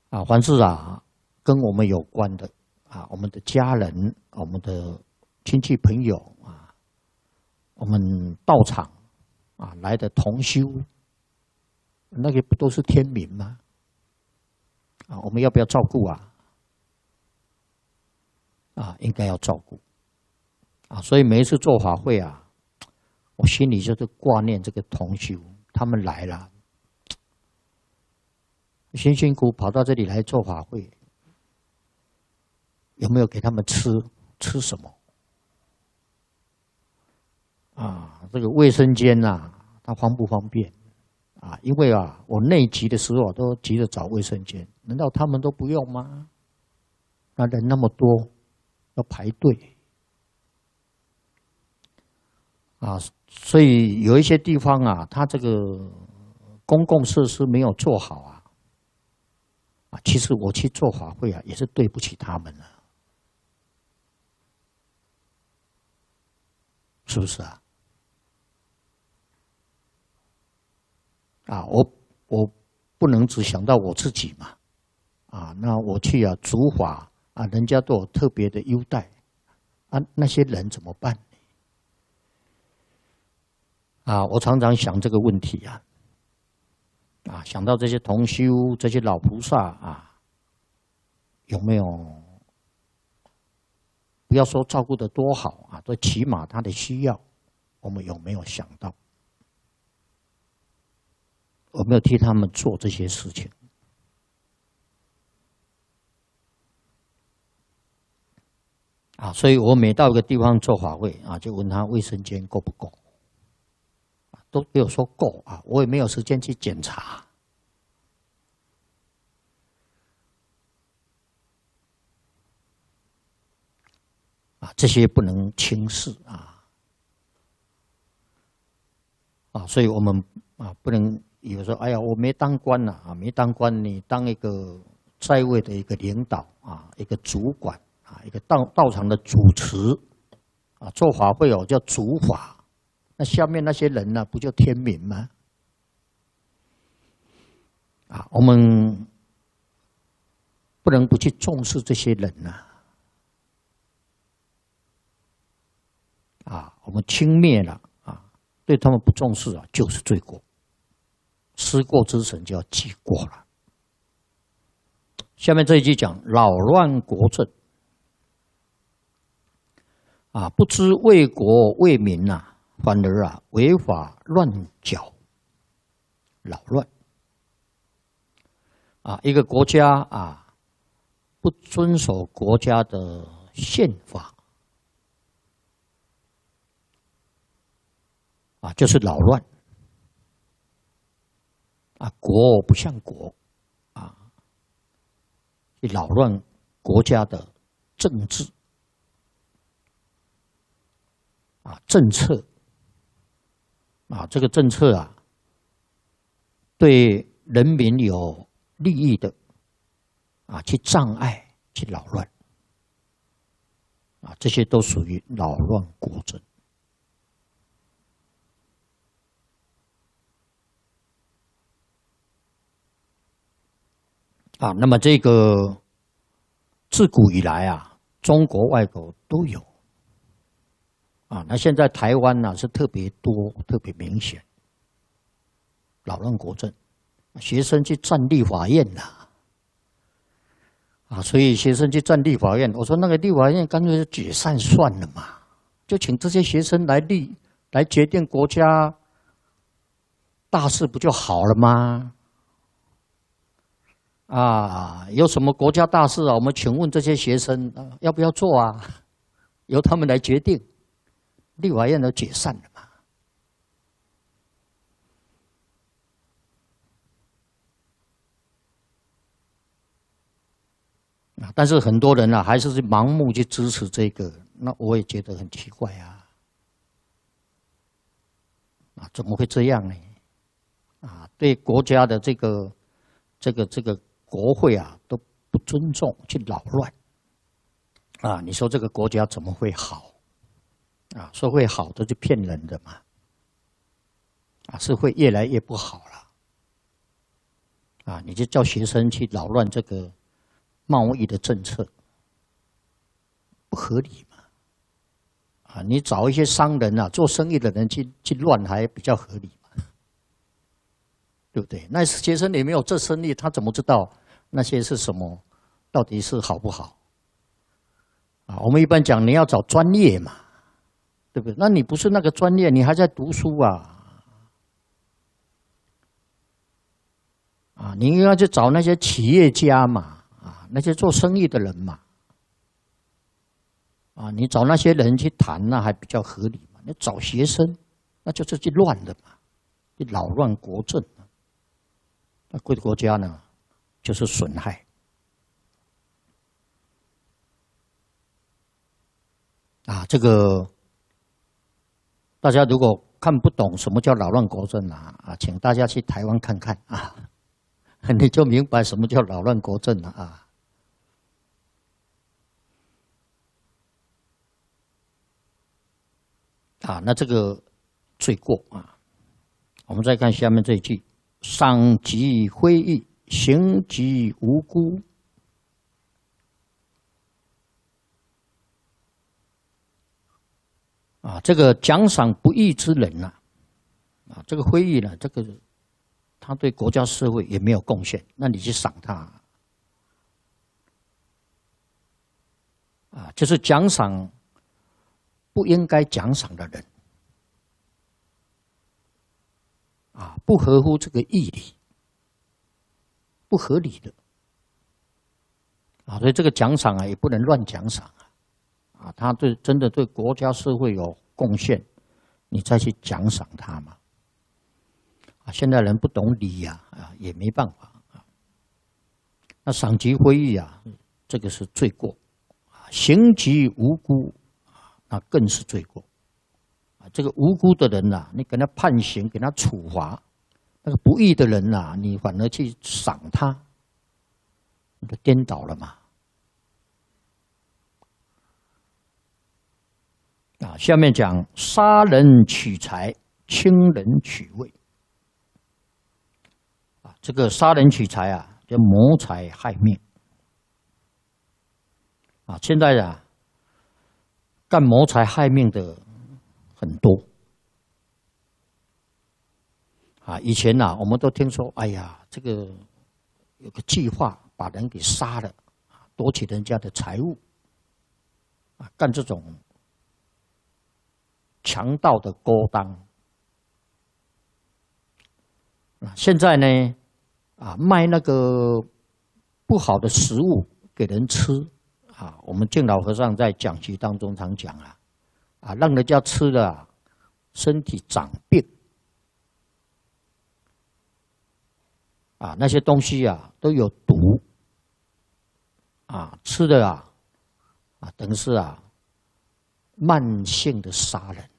凡是跟我们有关的我们的家人、我们的亲戚朋友我们道场来的同修，那个不都是天民吗？我们要不要照顾应该要照顾所以每一次做法会我心里就是挂念这个同修，他们来了，辛辛苦跑到这里来做法会，有没有给他们吃什么？这个卫生间它方不方便？因为我内急的时候都急着找卫生间，难道他们都不用吗？那人那么多，要排队所以有一些地方它这个公共设施没有做好其实我去做法会也是对不起他们了，是不是我不能只想到我自己嘛那我去主法人家都有特别的优待那些人怎么办我常常想这个问题想到这些同修、这些老菩萨有没有不要说照顾得多好都起码他的需要，我们有没有想到？有没有替他们做这些事情？所以我每到一个地方做法会就问他卫生间够不够，都给我说够我也没有时间去检查。这些不能轻视所以我们不能有时候哎呀我没当官没当官，你当一个在位的一个领导一个主管一个道场的主持做法会叫主法，那下面那些人不就天民吗？我们不能不去重视这些人我们轻蔑了对他们不重视就是罪过，失过之臣就要记过了。下面这一句讲扰乱国政不知为国为民反而违法乱缴，扰乱一个国家不遵守国家的宪法就是扰乱国不像国扰乱国家的政治政策这个政策对人民有利益的去障碍去扰乱这些都属于扰乱国政。那么这个自古以来中国外国都有那现在台湾是特别多、特别明显，扰乱国政，学生去占立法院所以学生去占立法院，我说那个立法院干脆就解散算了嘛，就请这些学生来决定国家大事不就好了吗？有什么国家大事我们请问这些学生要不要做由他们来决定，立法院都解散了嘛。但是很多人还是盲目去支持这个，那我也觉得很奇怪怎么会这样呢？对国家的这个国会都不尊重，去扰乱你说这个国家怎么会好说会好的就骗人的嘛是会越来越不好了啊，你就叫学生去扰乱这个贸易的政策，不合理嘛？啊，你找一些商人啊，做生意的人去乱，还比较合理嘛？对不对？那学生也没有做生意，他怎么知道那些是什么，到底是好不好？啊，我们一般讲你要找专业嘛，对不对？那你不是那个专业，你还在读书啊？啊，你应该去找那些企业家嘛，啊，那些做生意的人嘛，啊，你找那些人去谈，那还比较合理嘛。你找学生，那就是去乱的嘛，去扰乱国政。那贵的国家呢，就是损害。啊，这个大家如果看不懂什么叫扰乱国政啊，请大家去台湾看看啊。你就明白什么叫扰乱国政了啊！啊，那这个罪过啊，我们再看下面这一句：赏及非义，刑及无辜。啊，这个奖赏不义之人呐，啊，这个非义呢，这个。他对国家社会也没有贡献，那你去赏他，啊，就是奖赏不应该奖赏的人，啊，不合乎这个义理，不合理的，啊，所以这个奖赏啊也不能乱奖赏啊，啊，他真的对国家社会有贡献，你再去奖赏他嘛。现在人不懂礼呀，啊，也没办法啊。那赏及非义啊，这个是罪过；刑及无辜啊，那更是罪过。啊，这个无辜的人呐，你给他判刑，给他处罚；那个不义的人呐，你反而去赏他，你就颠倒了嘛。啊，下面讲杀人取财，轻人取位。这个杀人取财啊，叫谋财害命啊！现在啊，干谋财害命的很多啊。以前啊，我们都听说，哎呀，这个有个计划把人给杀了，夺取人家的财物啊，干这种强盗的勾当啊。现在呢？啊，卖那个不好的食物给人吃啊！我们净老和尚在讲习当中常讲啊，啊，让人家吃了啊，身体长病啊，那些东西啊都有毒啊，吃的啊，等于是啊，慢性的杀人。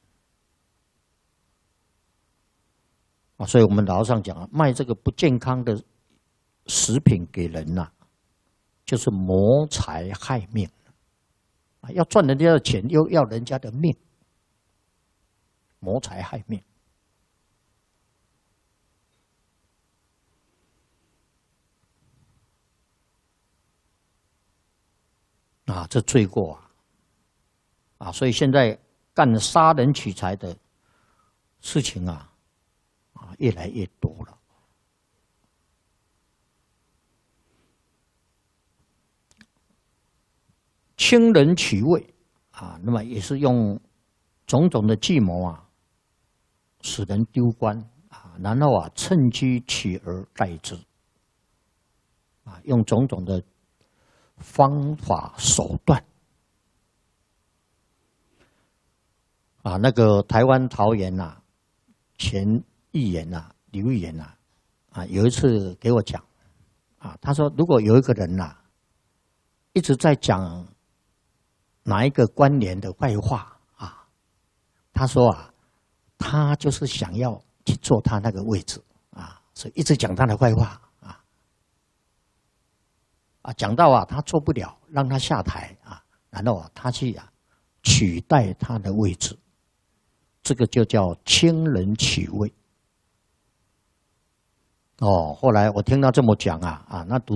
啊，所以我们老和尚讲啊，卖这个不健康的食品给人呐，就是谋财害命啊！要赚人家的钱，又要人家的命，谋财害命啊！这罪过啊！所以现在干杀人取财的事情啊，越来越多了。轻人取位啊，那么也是用种种的计谋啊，使人丢官啊，然后啊趁机取而代之啊，用种种的方法手段啊，那个台湾桃园呐，前议员呐，刘议员呐，啊，有一次给我讲啊，他说如果有一个人呐，一直在讲哪一个官员的坏话啊，他说啊，他就是想要去坐他那个位置啊，所以一直讲他的坏话啊，讲到啊他做不了，让他下台啊，然后啊他去啊取代他的位置，这个就叫轻人取位哦，后来我听他这么讲啊，那读